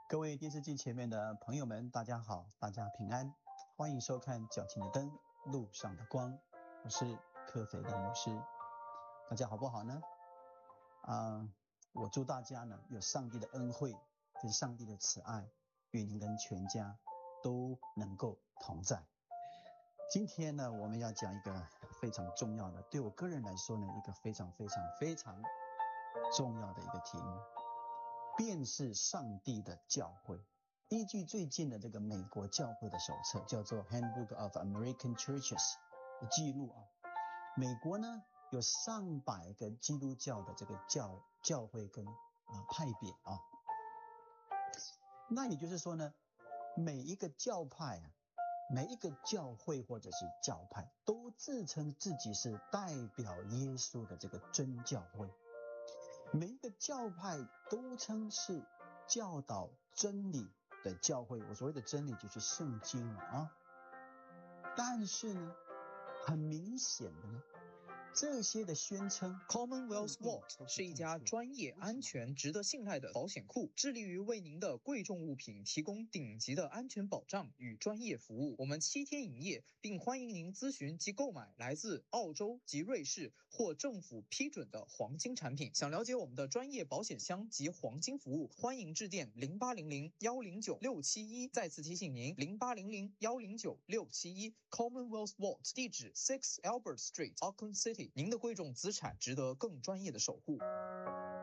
各位电视机前面的朋友们，大家好，大家平安，欢迎收看脚前的灯，路上的光，我是柯斐林牧师。大家好不好呢？我祝大家呢有上帝的恩惠跟上帝的慈爱，愿您跟全家都能够同在。今天呢，我们要讲一个非常重要的，对我个人来说呢，一个非常重要的一个题目，便是上帝的教会。依据最近的这个美国教会的手册，叫做 Handbook of American Churches 的记录啊，美国呢有上百个基督教的这个教会跟派别啊。那也就是说呢，每一个教派啊，每一个教会或者是教派，都自称自己是代表耶稣的这个真教会。每一个教派都称是教导真理的教会，我所谓的真理就是圣经了啊。但是呢，很明显的呢，这些的宣称 Commonwealth Vault 是一家专业、安全、值得信赖的保险库，致力于为您的贵重物品提供顶级的安全保障与专业服务。我们7天营业，并欢迎您咨询及购买来自澳洲及瑞士或政府批准的黄金产品。想了解我们的专业保险箱及黄金服务，欢迎致电0800-109-671。再次提醒您，0800-109-671 Commonwealth Vault 地址6 Albert Street，Auckland City。您的贵重资产值得更专业的守护。